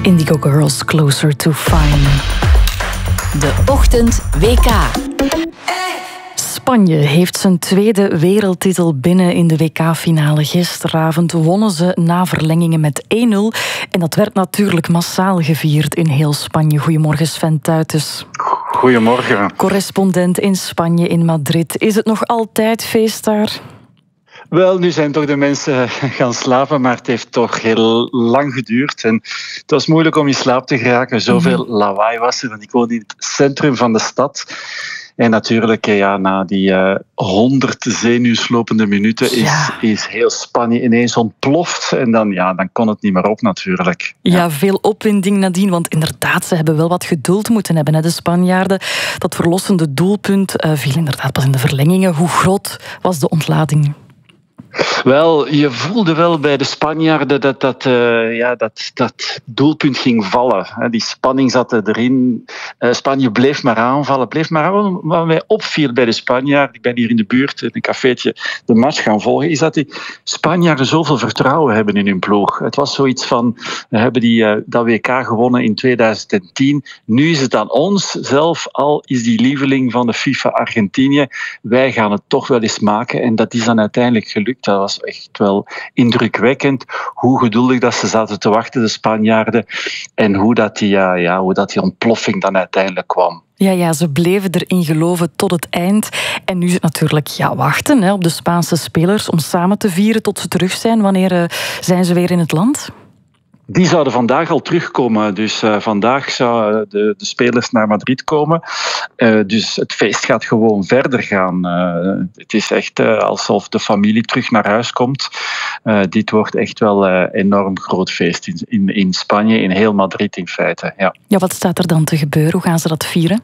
Indigo Girls, Closer to Fine. De Ochtend WK. Spanje heeft zijn tweede wereldtitel binnen in de WK-finale. Gisteravond wonnen ze na verlengingen met 1-0. En dat werd natuurlijk massaal gevierd in heel Spanje. Goedemorgen Sven Tuitens. Goedemorgen. Correspondent in Spanje, in Madrid. Is het nog altijd feest daar? Wel, nu zijn toch de mensen gaan slapen, maar het heeft toch heel lang geduurd. En het was moeilijk om in slaap te geraken. Zoveel lawaai was er, want ik woonde in het centrum van de stad. En natuurlijk, na die 100 zenuwslopende minuten is heel Spanje ineens ontploft. En dan kon het niet meer op natuurlijk. Ja, veel opwinding nadien, want inderdaad, ze hebben wel wat geduld moeten hebben, hè, de Spanjaarden. Dat verlossende doelpunt viel inderdaad pas in de verlengingen. Hoe groot was de ontlading? Wel, je voelde wel bij de Spanjaarden dat doelpunt ging vallen. Die spanning zat erin. Spanje bleef maar aanvallen. Wat mij opviel bij de Spanjaarden, ik ben hier in de buurt, in een cafeetje, de match gaan volgen, is dat die Spanjaarden zoveel vertrouwen hebben in hun ploeg. Het was zoiets van, we hebben dat WK gewonnen in 2010. Nu is het aan ons zelf, al is die lieveling van de FIFA Argentinië. Wij gaan het toch wel eens maken. En dat is dan uiteindelijk gelukt. Dat was echt wel indrukwekkend hoe geduldig dat ze zaten te wachten, de Spanjaarden. En hoe dat die ontploffing dan uiteindelijk kwam. Ja, ze bleven erin geloven tot het eind. En nu is het natuurlijk wachten op de Spaanse spelers om samen te vieren tot ze terug zijn. Wanneer zijn ze weer in het land? Die zouden vandaag al terugkomen. Dus vandaag zouden de spelers naar Madrid komen. Dus het feest gaat gewoon verder gaan. Het is echt alsof de familie terug naar huis komt. Dit wordt echt wel een enorm groot feest in Spanje, in heel Madrid in feite. Ja, wat staat er dan te gebeuren? Hoe gaan ze dat vieren?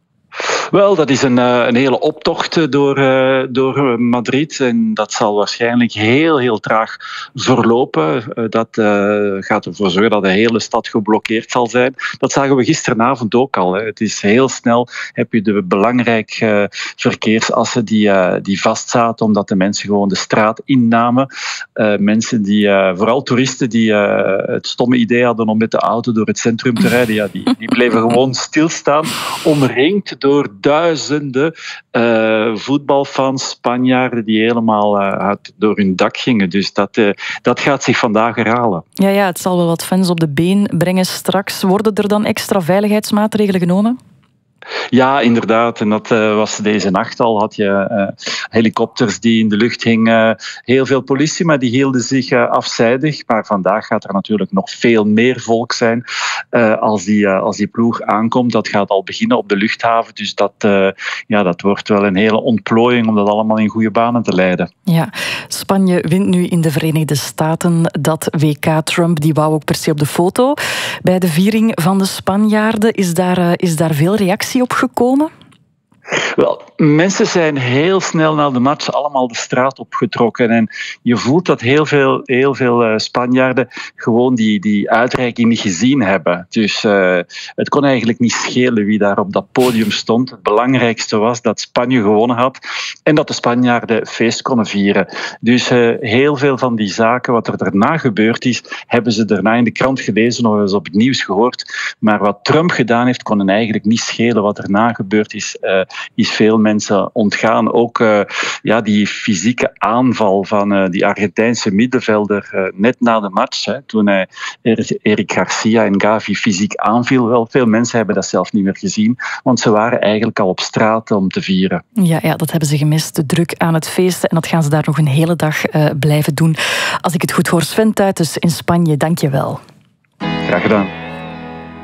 Wel, dat is een hele optocht door Madrid. En dat zal waarschijnlijk heel, heel traag verlopen. Dat gaat ervoor zorgen dat de hele stad geblokkeerd zal zijn. Dat zagen we gisteravond ook al. Hè. Het is heel snel, heb je de belangrijke verkeersassen die vastzaten, omdat de mensen gewoon de straat innamen. Mensen vooral toeristen die het stomme idee hadden om met de auto door het centrum te rijden, die bleven gewoon stilstaan, omringd door duizenden voetbalfans, Spanjaarden die helemaal door hun dak gingen. Dus dat gaat zich vandaag herhalen. Ja, het zal wel wat fans op de been brengen straks. Worden er dan extra veiligheidsmaatregelen genomen? Ja, inderdaad. En dat was deze nacht al. Had je helikopters die in de lucht hingen. Heel veel politie, maar die hielden zich afzijdig. Maar vandaag gaat er natuurlijk nog veel meer volk zijn als die ploeg aankomt. Dat gaat al beginnen op de luchthaven. Dus dat wordt wel een hele ontplooiing om dat allemaal in goede banen te leiden. Ja, Spanje wint nu in de Verenigde Staten dat WK. Trump die wou ook per se op de foto bij de viering van de Spanjaarden. Is daar veel reactie op gekomen? Wel, mensen zijn heel snel na de match allemaal de straat opgetrokken. En je voelt dat heel veel Spanjaarden gewoon die uitreiking niet gezien hebben. Dus het kon eigenlijk niet schelen wie daar op dat podium stond. Het belangrijkste was dat Spanje gewonnen had en dat de Spanjaarden feest konden vieren. Dus heel veel van die zaken, wat er daarna gebeurd is, hebben ze daarna in de krant gelezen of hebben ze op het nieuws gehoord. Maar wat Trump gedaan heeft, kon hen eigenlijk niet schelen. Wat erna gebeurd is veel mensen ontgaan. Ook die fysieke aanval van die Argentijnse middenvelder net na de match, toen hij Eric Garcia en Gavi fysiek aanviel. Wel, veel mensen hebben dat zelf niet meer gezien, want ze waren eigenlijk al op straat om te vieren. Ja, dat hebben ze gemist. De druk aan het feesten en dat gaan ze daar nog een hele dag blijven doen. Als ik het goed hoor, Sven Tuitens in Spanje, dank je wel. Graag gedaan.